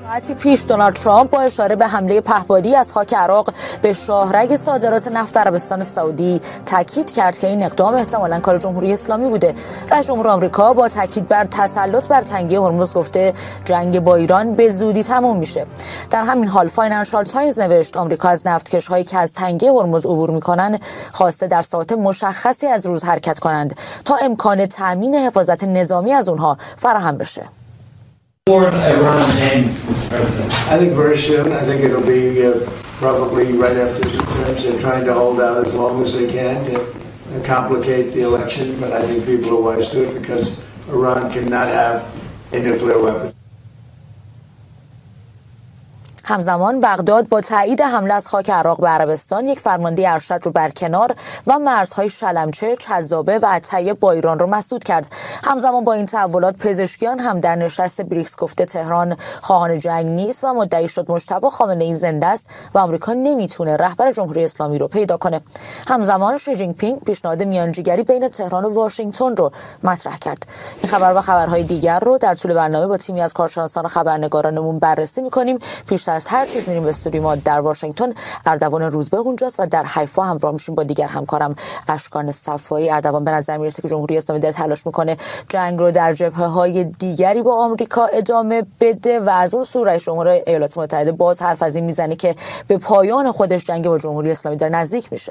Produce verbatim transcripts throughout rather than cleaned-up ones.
ساعتی پیش دونالد ترامپ با اشاره به حمله پهپادی از خاک عراق به شاهرگ صادرات نفت عربستان سعودی تاکید کرد که این اقدام احتمالاً کار جمهوری اسلامی بوده. رئیس جمهور آمریکا با تاکید بر تسلط بر تنگه هرمز گفته جنگ با ایران به زودی تمام میشه. در همین حال فاینانشال تایمز نوشت آمریکا از نفتکش‌هایی که از تنگه هرمز عبور میکنن خواسته در ساعات مشخصی از روز حرکت کنند تا امکان تامین حفاظت نظامی از اونها فراهم بشه. I think very soon. I think it'll be uh, probably right after the terms. They're trying to hold out as long as they can to uh, complicate the election, but I think people are wise to it because Iran cannot have a nuclear weapon. همزمان بغداد با تایید حمله از خاک عراق به عربستان یک فرمانده ارشد رو برکنار و مرزهای شلمچه، چذابه و عطیه با ایران رو مسدود کرد. همزمان با این تحولات پزشکیان هم در نشست بریکس گفته تهران خواهان جنگ نیست و مدعی شد مجتبی خامنه‌ای زنده است و آمریکا نمیتونه رهبر جمهوری اسلامی رو پیدا کنه. همزمان شی جین پینگ پیشنهاد میانجیگری بین تهران و واشنگتن رو مطرح کرد. این خبر و خبرهای دیگر رو در طول برنامه با تیمی از کارشناسان و خبرنگارانمون بررسی می‌کنیم. پیش از هر چیز میریم به استودیو ما در واشنگتن. اردوان روزبه اونجاست و در حیفا همراه میشیم با دیگر همکارم اشکان صفایی. اردوان به نظر میرسه که جمهوری اسلامی داره تلاش میکنه جنگ رو در جبهه‌های دیگری با آمریکا ادامه بده و از اون سو رئیس جمهور ایالات متحده باز حرف از این میزنه که به پایان خودش جنگ با جمهوری اسلامی داره نزدیک میشه.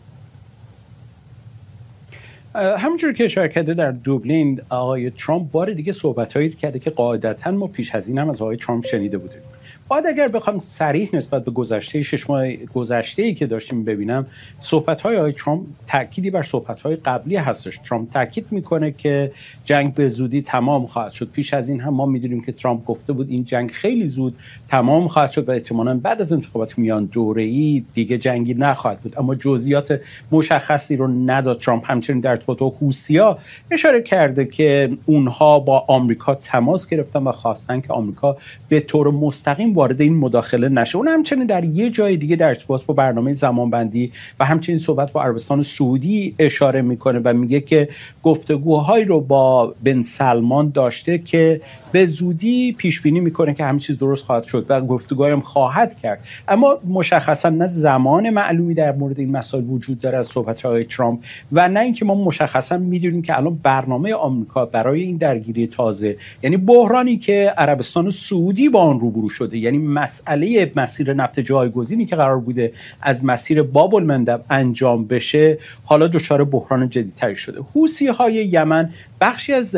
همونجور که اشاره کرده در دوبلین آقای ترامپ بار دیگه صحبت‌هایی کرده که قاعدتاً ما پیش از این هم از آقای ترامپ شنیده بودیم. باید اگر بخوام صریح نسبت به گذشته شش ماه گذشته‌ای که داشتیم ببینم صحبت‌های آقای ترامپ تأکیدی بر صحبت‌های قبلی هستش. ترامپ تأکید میکنه که جنگ به زودی تمام خواهد شد. پیش از این هم ما میدونیم که ترامپ گفته بود این جنگ خیلی زود تمام خواهد شد و احتمالاً بعد از انتخابات میان دوره‌ای دیگه جنگی نخواهد بود، اما جزئیات مشخصی رو نداد. ترامپ همچنین در ارتباط با حوثی‌ها اشاره کرده که اونها با آمریکا تماس گرفتن و خواستن که آمریکا به طور مستقیم وارد این مداخله نشه. اون همچنین در یه جای دیگه در ارتباط با برنامه زمانبندی و همچنین صحبت با عربستان سعودی اشاره میکنه و میگه که گفتگوهایی رو با بن سلمان داشته که به زودی پیش بینی میکنه که همه چیز درست خواهد شد و گفتگوهایی هم خواهد کرد، اما مشخصا نه زمان معلومی در مورد این مسائل وجود داره از صحبت‌های ترامپ و نه اینکه ما مشخصا میدونیم که الان برنامه آمریکا برای این درگیری تازه، یعنی بحرانی که عربستان سعودی با آن روبرو شده، یعنی مسئله مسیر نفت جایگزینی که قرار بوده از مسیر باب المندب انجام بشه، حالا دچار بحران جدی‌تری شده. حوثی‌های یمن بخشی از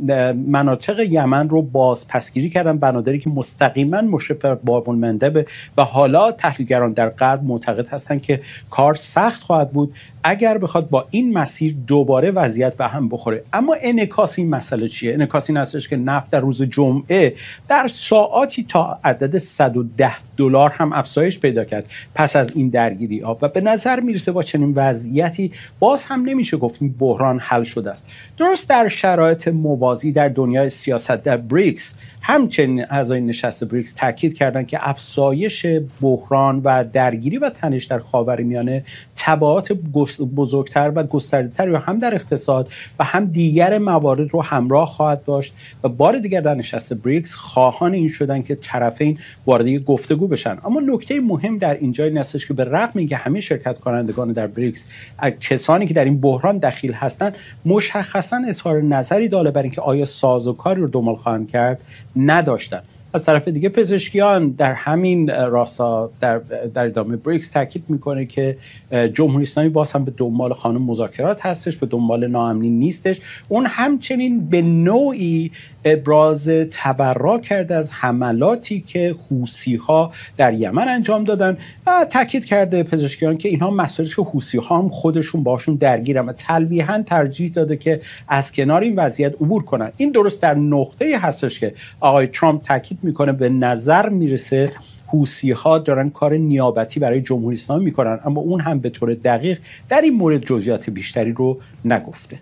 مناطق یمن رو باز پسگیری کردن، بنادری که مستقیما مشرف باب المندب و حالا تحلیلگران در غرب معتقد هستند که کار سخت خواهد بود اگر بخواد با این مسیر دوباره وضعیت به هم بخوره. اما انعکاس این مسئله چیه؟ انعکاس این هستش که نفت در روز جمعه در ساعاتی تا عدد صد و ده دلار هم افزایش پیدا کرد پس از این درگیری ها و به نظر میرسه با چنین وضعیتی باز هم نمیشه گفت این بحران حل شده است. درست در شرایط موازی در دنیای سیاست در بریکس همچنین اعضای نشست بریکس تاکید کردند که افزایش بحران و درگیری و تنش در خاورمیانه تبعات بزرگتر و گسترده‌تری رو هم در اقتصاد و هم دیگر موارد رو همراه خواهد داشت و بار دیگر در نشست بریکس خواهان این شدن که طرفین وارد گفتگو بشن. اما نکته مهم در اینجا این هستش که به رغم اینکه همه شرکت کنندگان در بریکس کسانی که در این بحران دخیل هستند مشخصا اظهار نظری داره بر اینکه آیا سازوکاری رو دنبال خواهند کرد نداشتن. از طرف دیگه پزشکیان در همین راستا در در ادامه بریکس تاکید میکنه که جمهوری اسلامی باز هم به دنبال خانم مذاکرات هستش، به دنبال ناامنی نیستش. اون همچنین به نوعی ابراز تبرا کرده از حملاتی که حوثی‌ها در یمن انجام دادن و تاکید کرده پزشکیان که اینها مسائلی که حوثی‌ها هم خودشون باشون درگیرن و تلویحاً ترجیح داده که از کنار این وضعیت عبور کنن. این درست در نقطه‌ای هستش که آقای ترامپ تاکید میکنه به نظر میرسه حوثی‌ها دارن کار نیابتی برای جمهوری اسلامی میکنن، اما اون هم به طور دقیق در این مورد جزئیات بیشتری رو نگفته.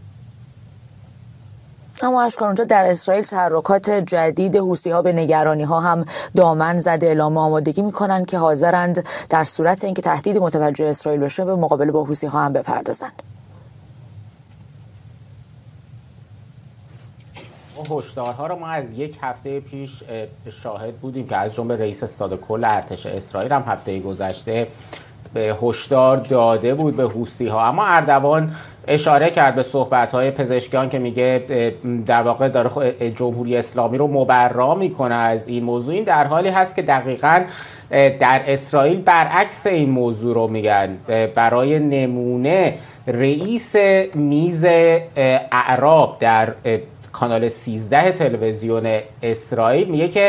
اما اشکان اونجا در اسرائیل تحرکات جدید حوثی‌ها به نگرانی‌ها هم دامن زده، اعلام آمادگی می‌کنند که حاضرند در صورت اینکه تهدید متوجه اسرائیل بشه به مقابله با حوثی‌ها هم بپردازند. هشدارها رو ما از یک هفته پیش شاهد بودیم که از جمله رئیس استاد کل ارتش اسرائیل هم هفته گذشته به هشدار داده بود به حوثی‌ها. اما اردوان اشاره کرد به صحبت‌های پزشکیان که میگه در واقع داره جمهوری اسلامی رو مبرا میکنه از این موضوع. این در حالی هست که دقیقاً در اسرائیل برعکس این موضوع رو میگن. برای نمونه رئیس میز اعراب در کانال سیزده تلویزیون اسرائیل میگه که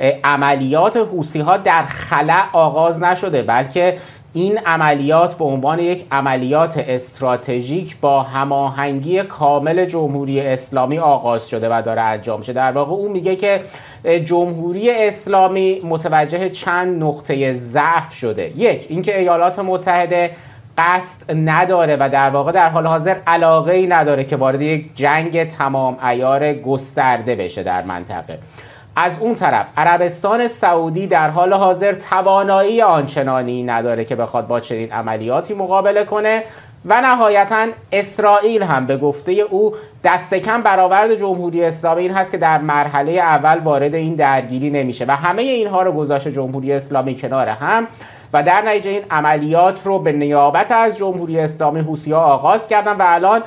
عملیات حوثی‌ها در خلا آغاز نشده، بلکه این عملیات به عنوان یک عملیات استراتژیک با هماهنگی کامل جمهوری اسلامی آغاز شده و داره انجام میشه. در واقع اون میگه که جمهوری اسلامی متوجه چند نقطه ضعف شده. یک، اینکه ایالات متحده قصد نداره و در واقع در حال حاضر علاقه‌ای نداره که وارد یک جنگ تمام عیار گسترده بشه در منطقه. از اون طرف عربستان سعودی در حال حاضر توانایی آنچنانی نداره که بخواد با چنین عملیاتی مقابله کنه و نهایتاً اسرائیل هم به گفته او دست کم برآورد جمهوری اسلامی این هست که در مرحله اول وارد این درگیری نمیشه و همه اینها رو گذاشته جمهوری اسلامی کنار هم و در نتیجه این عملیات رو به نیابت از جمهوری اسلامی حوثی‌ها آغاز کردن و الان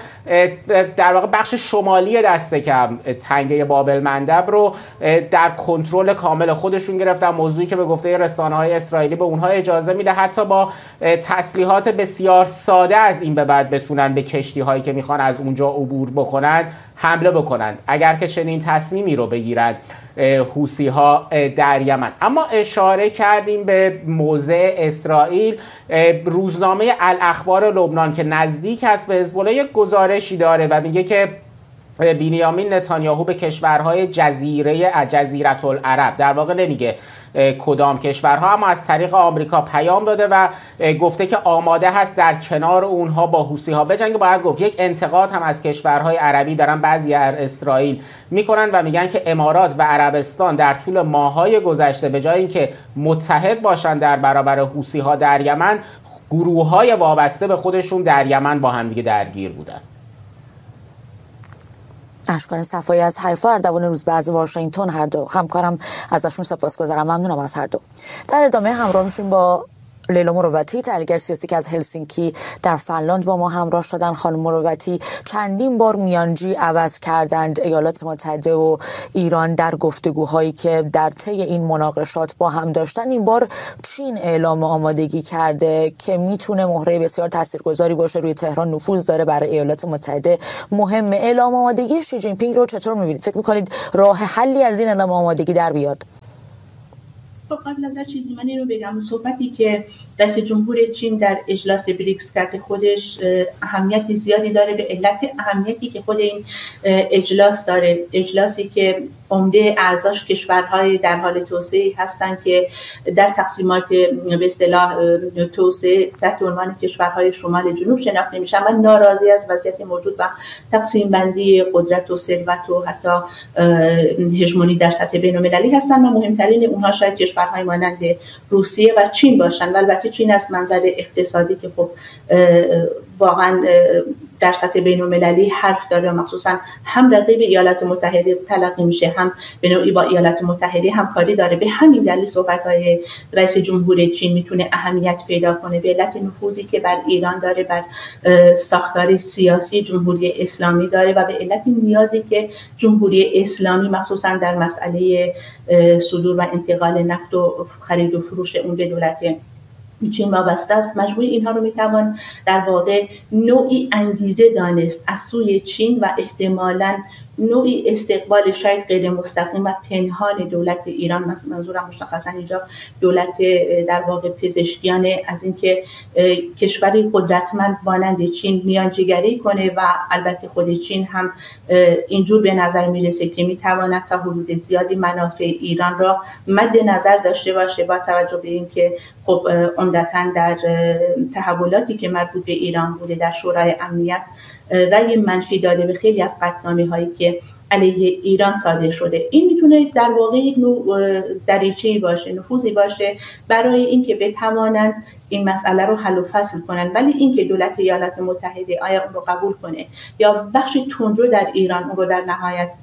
در واقع بخش شمالی دست کم تنگه بابل مندب رو در کنترل کامل خودشون گرفتن. موضوعی که به گفته رسانه‌های اسرائیلی به اونها اجازه میده حتی با تسلیحات بسیار ساده از این به بعد بتونن به کشتی‌هایی که میخوان از اونجا عبور بکنن حمله بکنند اگر که چنین تصمیمی رو بگیرند حوثی‌ها در یمن. اما اشاره کردیم به موضع اسرائیل. روزنامه الاخبار لبنان که نزدیک است به حزب‌الله یک گزارشی داره و میگه که بنیامین نتانیاهو به کشورهای جزیره جزیره العرب، در واقع نمیگه کدام کشورها، اما از طریق آمریکا پیام داده و گفته که آماده هست در کنار اونها با حوثی‌ها بجنگه. باید گفت یک انتقاد هم از کشورهای عربی دارن بعضی از اسرائیل میکنن و میگن که امارات و عربستان در طول ماه‌های گذشته به جای اینکه متحد باشن در برابر حوثی‌ها در یمن، گروه‌های وابسته به خودشون در یمن با هم دیگه درگیر بودن. اشکان صفایی از حیفا، اردوان روزبه از واشنگتن، هر دو همکارم ازشون سپاسگزارم. ممنونم از هر دو. در ادامه همراه میشیم با لیلا مروتی، تحلیلگر سیاسی که از هلسینکی در فنلاند با ما همراه شدن. خانم مروتی، چندین بار میانجی عوض کردند ایالات متحده و ایران در گفتگوهایی که در طی این مناقشات با هم داشتن. این بار چین اعلام آمادگی کرده که میتونه مهره بسیار تاثیرگذاری باشه روی تهران، نفوذ داره برای ایالات متحده. مهم اعلام آمادگی شی جین پینگ رو چطور میبینید؟ فکر میکنید راه حلی از این اعلام آمادگی در بیاد؟ قبل از هر چیزی من این رو بگم، صحبتی که رئیس جمهور چین در اجلاس بریکس کرده خودش اهمیت زیادی داره به علت اهمیتی که خود این اجلاس داره. اجلاسی که عمده اعضاش کشورهای در حال توسعه هستند که در تقسیمات به اصطلاح توسعه تحت عنوان کشورهای شمال جنوب شناخته میشن و ناراضی از وضعیت موجود و تقسیم بندی قدرت و ثروت و حتی هژمونی در سطح بین‌المللی هستند و مهمترین اونها شاید کشورهای مانند روسیه و چین باشند. البته چین از منظر اقتصادی که خب واقعا در سطح بین‌المللی حرف داره، مخصوصا هم رقیب ایالات متحده تلقی میشه، هم به نوعی با ایالات متحده همکاری داره. به همین دلیل صحبت‌های رئیس جمهور چین میتونه اهمیت پیدا کنه به علت نفوذی که بر ایران داره، بر ساختار سیاسی جمهوری اسلامی داره و به علت نیازی که جمهوری اسلامی مخصوصا در مسئله صدور و انتقال نفت و خرید و فروش اون به دولت چین وابسته است. مجموع اینها رو میتوان در واقع نوعی انگیزه دانست از سوی چین و احتمالاً نوعی استقبال شاید غیر مستقیم و پنهان دولت ایران، منظورم مشخصا اینجا دولت در واقع پزشکیان، از اینکه کشوری قدرتمند مانند چین میانجیگری کنه و البته خود چین هم اینجور به نظر میرسه که میتواند تا حدود زیادی منافع ایران را مد نظر داشته باشه، با توجه به اینکه خب عمدتاً در تحولاتی که مربوط به ایران بوده در شورای امنیت رأی منفی داده به خیلی از قطعنامه‌هایی که علیه ایران صادر شده. این میتونه در واقع یک نوع دریچه‌ای باشه، نفوذی باشه برای اینکه بتوانند این مسئله رو حل و فصل کنن. ولی اینکه دولت ایالات متحده آیا اون رو قبول کنه یا بخش تندرو در ایران اون رو در نهایت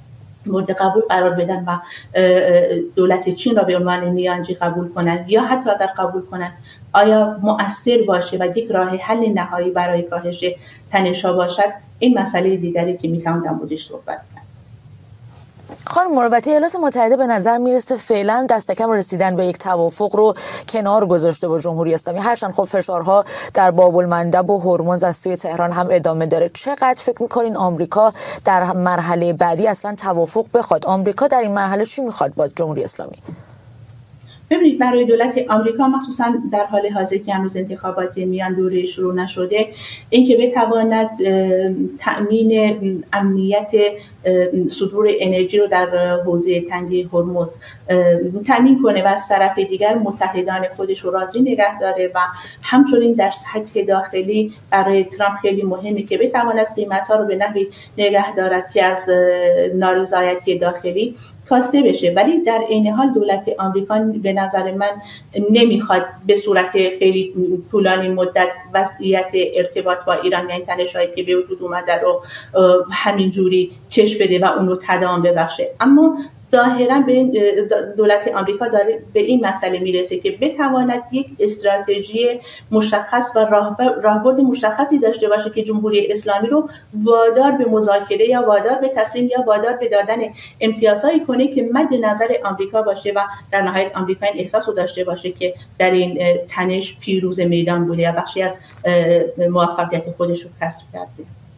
مورد قبول قرار بدن و دولت چین را به عنوان میانجی قبول کنند یا حتی اگر قبول کنند آیا مؤثر باشه و یک راه حل نهایی برای کاهش تنش‌ها باشد، این مسئله دیگری که میتوان در موردش صحبت کرد. خانم مروتی، ایالات متحده به نظر میرسه فعلا دست کم رسیدن به یک توافق رو کنار گذاشته با جمهوری اسلامی، هرچند خب فشارها در باب المندب و هرمز از سوی تهران هم ادامه داره. چقدر فکر میکنین آمریکا در مرحله بعدی اصلا توافق بخواد؟ آمریکا در این مرحله چی میخواد با جمهوری اسلامی؟ ببینید، برای دولت آمریکا مخصوصا در حال حاضر که هنوز انتخابات میان دوره شروع نشده، اینکه بتواند تأمین امنیت صدور انرژی رو در حوزه تنگه هرمز تأمین کنه و از طرف دیگر متحدان خودش رو راضی نگه داره و همچنین در سطح داخلی برای ترامپ خیلی مهمه که بتواند قیمت‌ها رو به نحوی نگه دارد که از نارضایتی داخلی کاسته بشه. ولی در عین حال دولت آمریکا به نظر من نمیخواد به صورت خیلی طولانی مدت وضعیت ارتباط با ایران، یعنی تنش‌هایی که به وجود اومده رو همین جوری کش بده و اون رو تداوم ببخشه. اما ظاهرا به دولت آمریکا داره به این مسئله میرسه که بتواند یک استراتژی مشخص و راهبرد مشخصی داشته باشه که جمهوری اسلامی رو وادار به مذاکره یا وادار به تسلیم یا وادار به دادن امتیازهایی کنه که مد نظر آمریکا باشه و در نهایت آمریکا این احساس رو داشته باشه که در این تنش پیروز میدان بوده یا بخشی از موفقیت خودش رو کسب کرده.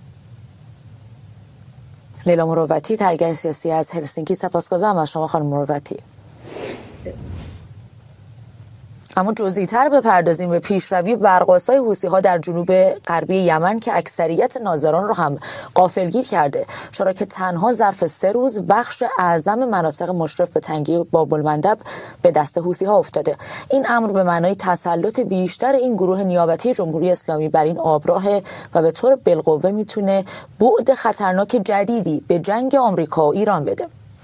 لیلا مروتی، تحلیلگر سیاسی از هلسینکی، سپاسگزارم از شما خانم مروتی. اما جزئی‌تر بپردازیم به پیشروی برق‌آسای حوثی‌ها در جنوب غربی یمن که اکثریت ناظران رو هم غافلگیر کرده، چرا که تنها ظرف سه روز بخش اعظم مناطق مشرف به تنگه باب المندب به دست حوثی‌ها افتاده. این امر به معنای تسلط بیشتر این گروه نیابتی جمهوری اسلامی بر این آبراه و به طور بالقوه میتونه بعد خطرناک جدیدی به جنگ آمریکا و ایران بده.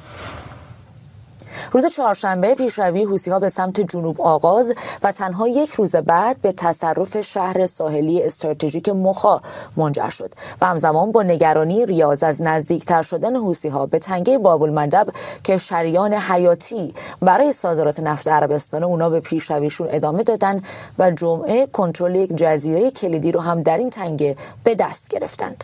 روز چهارشنبه پیشروی حوثی‌ها به سمت جنوب آغاز و تنها یک روز بعد به تصرف شهر ساحلی استراتژیک مخا منجر شد و همزمان با نگرانی ریاض از نزدیکتر شدن حوثی‌ها به تنگه باب المندب که شریان حیاتی برای صادرات نفت عربستان، اونا به پیشرویشون ادامه دادن و جمعه کنترل یک جزیره کلیدی رو هم در این تنگه به دست گرفتند.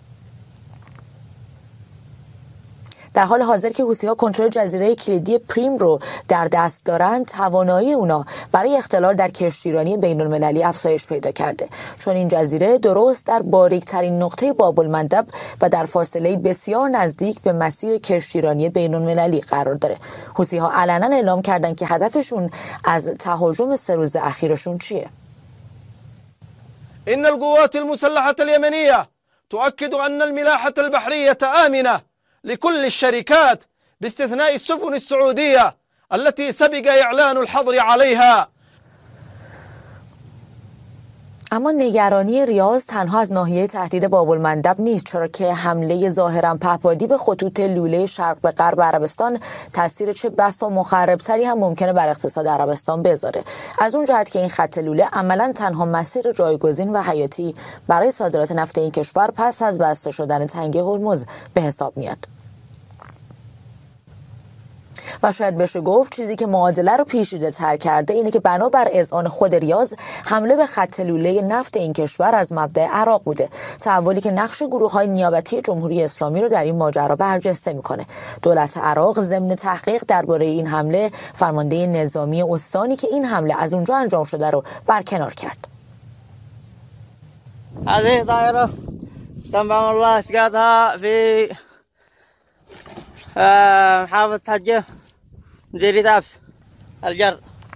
در حال حاضر که حوثی‌ها کنترل جزیره کلیدی پریم رو در دست دارند، توانایی اونا برای اختلال در کشتیرانی بین‌المللی افزایش پیدا کرده، چون این جزیره درست در باریک‌ترین نقطه باب المندب و در فاصله بسیار نزدیک به مسیر کشتیرانی بین‌المللی قرار داره. حوثی‌ها علنا اعلام کردند که هدفشون از تهاجم سه روز اخیرشون چیه. إن القوات المسلحة اليمنية تؤكد أن الملاحة البحرية آمنة لكل الشركات باستثناء السفن السعودية التي سبق إعلان الحظر عليها. اما نگرانی ریاض تنها از ناحیه تهدید باب المندب نیست، چرا که حمله ظاهرا پهپادی به خطوط لوله شرق به غرب عربستان تاثیر چه بسا مخربتری هم ممکنه بر اقتصاد عربستان بذاره، از اون جهت که این خط لوله عملا تنها مسیر جایگزین و حیاتی برای صادرات نفت این کشور پس از بسته شدن تنگه هرمز به حساب میاد. و شاید بشه گفت چیزی که معادله رو پیچیده تر کرده اینه که بنابر اذعان خود ریاض حمله به خط لوله نفت این کشور از مبدأ عراق بوده، تحولی که نقش گروه‌های نیابتی جمهوری اسلامی رو در این ماجرا برجسته میکنه. دولت عراق ضمن تحقیق درباره این حمله فرمانده نظامی استانی که این حمله از اونجا انجام شده رو برکنار کرد. هذه طائرة تنبع الله اسقاطها في محافظة حجة مديرية عبس الجر.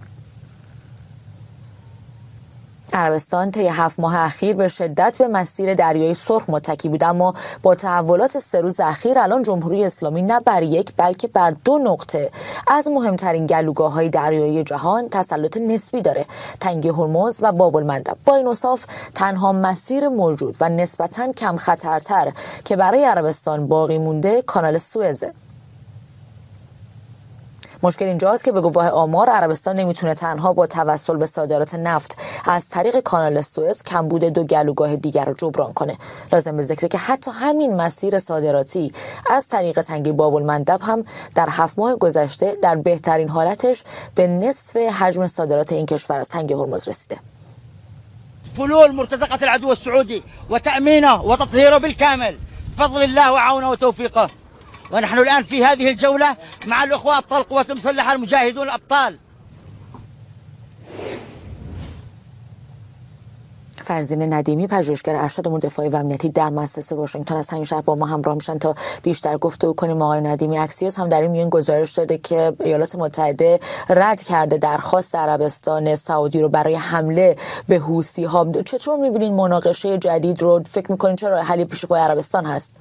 عربستان طی هفت ماه اخیر به شدت به مسیر دریای سرخ متکی بود، اما با تحولات سه روز اخیر الان جمهوری اسلامی نه بر یک بلکه بر دو نقطه از مهمترین گلوگاه‌های دریایی جهان تسلط نسبی داره: تنگه هرمز و باب المندب. با این اوصاف تنها مسیر موجود و نسبتاً کم خطرتر که برای عربستان باقی مونده کانال سوئزه. مشکل اینجاست که به گواه آمار عربستان نمیتونه تنها با توسل به صادرات نفت از طریق کانال سوئز کمبود دو گلوگاه دیگر رو جبران کنه. لازم به ذکره که حتی همین مسیر صادراتی از طریق تنگه باب المندب هم در هفت ماه گذشته در بهترین حالتش به نصف حجم صادرات این کشور از تنگه هرمز رسیده. فلول مرتزقة العدو السعودي وتأمينه وتطهيره بالكامل بفضل الله وعونه وتوفيقه. ونحن الآن في هذه الجولة مع الأخوة أبطال القوات المسلحة المجاهدون الأبطال. فرزین ندیمی، پژوهشگر ارشد امور دفاعی و امنیتی در مؤسسه واشنگتن از همین شهر با ما همراه میشن تا بیشتر گفتگو کنیم. آقای ندیمی، اکسیوس هم در این میون گزارش داده که ایالات متحده رد کرده درخواست عربستان سعودی رو برای حمله به حوثی ها. چطور میبینین مناقشه جدید رو؟ فکر میکنین چرا حلی پیش پای عربستان هست؟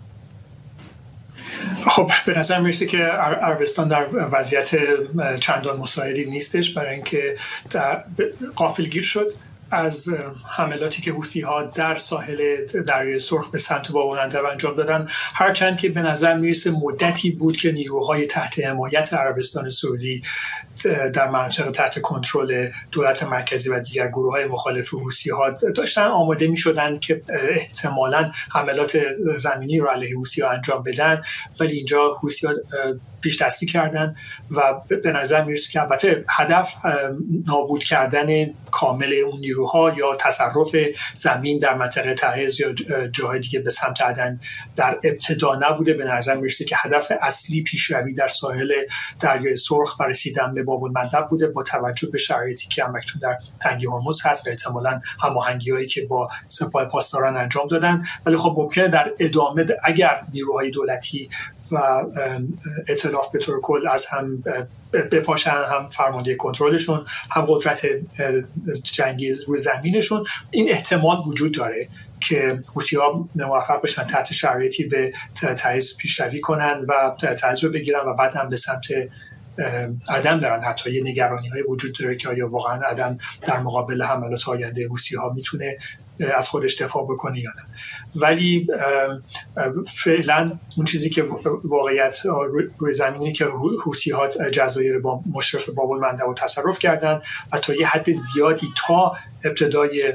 خب به نظر میرسه که عربستان در وضعیت چندان مساعدی نیستش برای اینکه غافلگیر شد از حملاتی که حوثی‌ها در ساحل دریای سرخ به سمت باب المندب انجام دادن، هرچند که به نظر میرسه مدتی بود که نیروهای تحت حمایت عربستان سعودی در مناطق تحت کنترل دولت مرکزی و دیگر گروه‌های مخالف حوثی‌ها داشتن آماده می‌شدند که احتمالاً حملات زمینی رو علیه حوثی‌ها انجام بدن، ولی اینجا حوثی‌ها پیش دستی کردن و به نظر میرسه که البته هدف نابود کردن کامل اون نیروها یا تصرف زمین در منطقه تعز یا جاهای دیگه به سمت عدن در ابتدا نبوده. به نظر میرسه که هدف اصلی پیشروی در ساحل دریای سرخ و رسیدن به باب المندب بوده، با توجه به شرایطی که همکنون در تنگه هرمز هست و احتمالاً هماهنگی‌هایی که با سپاه پاسداران انجام دادن. ولی خب ممکنه در ادامه اگر نیروهای دولتی و ائتلاف به طور کل از هم بپاشن، هم فرمانده کنترلشون هم قدرت جنگی روی زمینشون، این احتمال وجود داره که حوثی‌ها موفق بشن تحت شرایطی به تعز پیشروی کنن و تعز رو بگیرن و بعد هم به سمت عدن برن. حتی یه نگرانی‌های وجود داره که آیا واقعا عدن در مقابل حملات آینده حوثی‌ها میتونه از خودش دفاع بکنه یا نه. ولی فعلا اون چیزی که واقعیت روی زمینی که حوثی‌ها جزایر با مشرف باب المندب رو تصرف کردن و تا یه حد زیادی تا ابتدای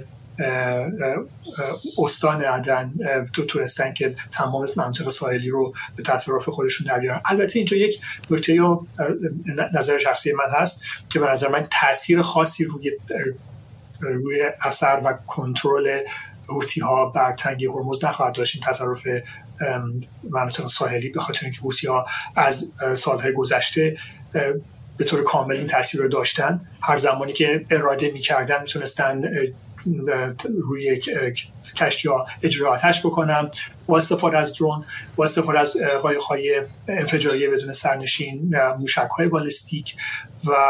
استان عدن تو تونستن که تمام مناطق ساحلی رو به تصرف خودشون در بیارن. البته اینجا یک نکته و نظر شخصی من هست که به نظر من تأثیر خاصی روی روی اثر و کنترل حوثی‌ها بر تنگه هرمز نخواهد داشت این تصرف مناطق ساحلی، به خاطر اینکه حوثی‌ها از سالهای گذشته به طور کامل این تاثیر رو داشتن. هر زمانی که اراده می‌کردن میتونستن روی کشتی‌ها اجرای آتش بکنن با استفاده از درون، با استفاده از قایق‌های انفجاری بدون سرنشین، موشک‌های بالستیک و